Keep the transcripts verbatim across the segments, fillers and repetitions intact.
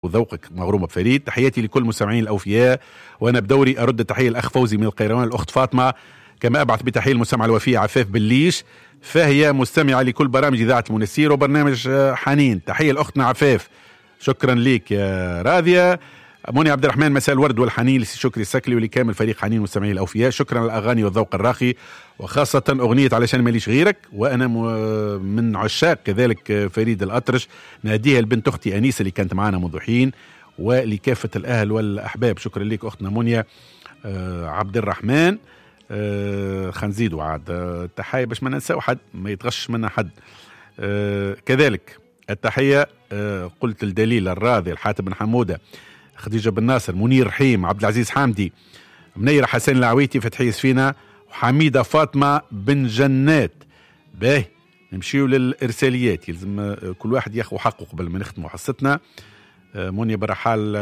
وذوقك مغرومة بفريد. تحياتي لكل مستمعين الأوفياء، وأنا بدوري أرد التحية الأخ فوزي من القيروان، الأخت فاطمة، كما أبعث بتحية المستمعة الوفية عفاف بليش، فهي مستمعة لكل برامج إذاعة المنسير وبرنامج حنين. تحية لأختنا عفاف، شكرا ليك يا راضية. موني عبد الرحمن، مساء الورد والحنين لشكري السكلي ولكامل فريق حنين مستمعين الأوفياء. شكرا على الأغاني والذوق الراقي، وخاصة أغنية علشان ماليش غيرك، وأنا من عشاق كذلك فريد الأطرش. ناديها البنت أختي أنيسة اللي كانت معنا منذ حين، ولكافة الأهل والأحباب. شكرا لك أختنا مونيا آه عبد الرحمن. آه خنزيدوا عاد آه التحية باش ما ننسى حد، ما يتغش منا حد. آه كذلك التحية آه قلت الدليل الراضي، الحاتم بن حمودة، خديجة بن ناصر، منير رحيم، عبد العزيز حامدي، منير حسن العويتي، فتحي سفينة، وحميدة فاطمة بن جنات. باهي نمشيو للإرساليات، يلزم كل واحد ياخذ حقه قبل ما نختموا حصتنا. منيا برحال،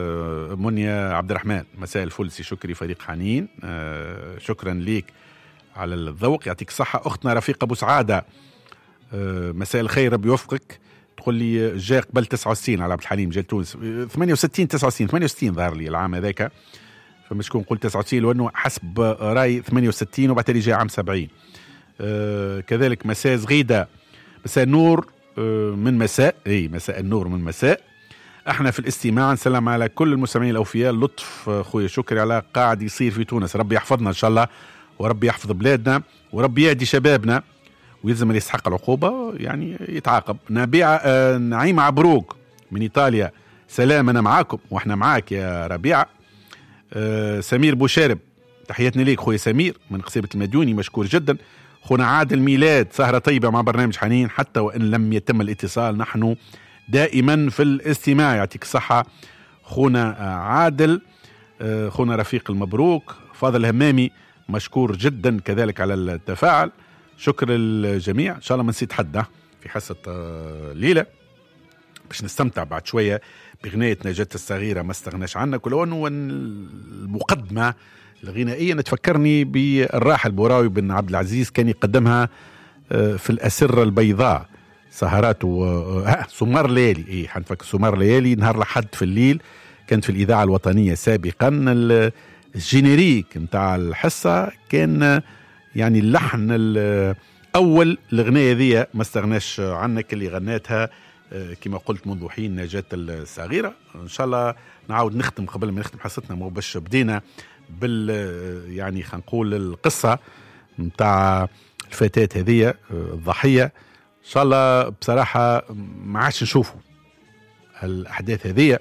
منيا عبد الرحمن، مساء الفل سي شكري فريق حنين، شكرا ليك على الذوق، يعطيك الصحة. أختنا رفيقة أبو سعادة، مساء الخير، ربي يوفقك. تقول لي جاء قبل تسعة وستين على عبد الحليم، جا تونس ثمانية وستين تسعة وستين ثمانية وستين ظهر لي العام هذاك، فمش كون قلت تسعة وستين لأنه حسب راي ثمانية وستين وبعد جاء عام سبعين. أه كذلك مساء زغيدة، مساء النور أه من مساء اي مساء النور من مساء. احنا في الاستماع نسلم على كل المستمعين الاوفياء. لطف خويا شكري على قاعد يصير في تونس، ربي يحفظنا ان شاء الله، وربي يحفظ بلادنا، وربي يهدي شبابنا، ويلزم اللي يستحق العقوبة يعني يتعاقب. نبيع آه نعيم عبروك من إيطاليا، سلام، أنا معاكم وإحنا معاك يا ربيعة. آه سمير بوشارب، تحياتنا ليك خويا سمير من قصيبة المديوني، مشكور جدا. خونا عادل ميلاد، سهرة طيبة مع برنامج حنين حتى وإن لم يتم الاتصال، نحن دائما في الاستماع، يعطيك الصحة خونا عادل. آه خونا رفيق المبروك فاضل همامي، مشكور جدا كذلك على التفاعل. شكر الجميع، ان شاء الله ما نسيت حد في حصة ليلة، باش نستمتع بعد شوية بغناية نجاة الصغيرة ما استغناش عنك، ولو انه المقدمة الغنائية نتفكرني بالراحل بوراوي بن عبد العزيز، كان يقدمها في الأسرة البيضاء، سهرات و... سمار ليالي، ايه حنفكر سمار ليالي، نهار لحد في الليل، كانت في الإذاعة الوطنية سابقا. الجينيريك نتاع الحصة كان يعني اللحن الأول الأغنية ذي ما استغناش عنك، اللي غناتها كما قلت منذ حين نجاة الصغيرة. إن شاء الله نعاود نختم قبل ما نختم حصتنا، مو باش بدينا بال يعني خلينا نقول القصة متاع الفتاة هذه الضحية. إن شاء الله بصراحة ما عادش نشوفوا الأحداث هذه،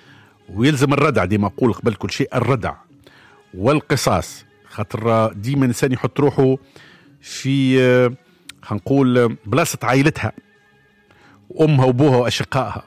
ويلزم الردع، ديما أقول قبل كل شيء الردع والقصاص، خاطر ديما الانسان يحط روحه في هنقول بلاصه عائلتها، امها وابوها واشقائها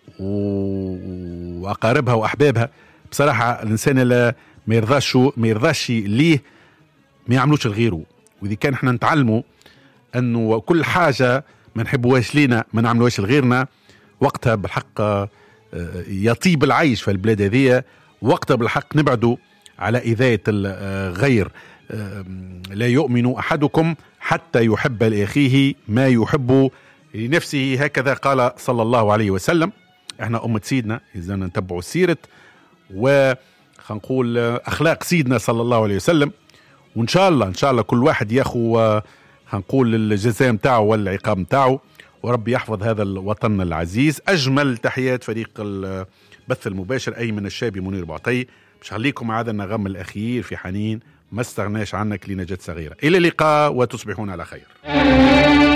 واقاربها واحبابها. بصراحه الانسان لا ما يرضاش ما يرضاش ليه ما يعملوش لغيره، واذا كان احنا نتعلموا انه كل حاجه ما نحبوهاش لينا ما نعملوهاش لغيرنا، وقتها بالحق يطيب العيش في البلاد هذه، وقتها بالحق نبعدوا على إذاية الغير. لا يؤمن أحدكم حتى يحب لأخيه ما يحب لنفسه، هكذا قال صلى الله عليه وسلم. احنا أمة سيدنا إذا نتبعوا سيرة وخنقول أخلاق سيدنا صلى الله عليه وسلم، وإن شاء الله إن شاء الله كل واحد ياخو خنقول الجزاء متاعه والعقاب متاعه، وربي يحفظ هذا الوطن العزيز. أجمل تحيات فريق البث المباشر، أيمن الشابي، منير بعطي، مش خليكم مع هذا النغم الأخير في حنين ما استغناش عنك لنجاة صغيرة. إلى اللقاء وتصبحون على خير.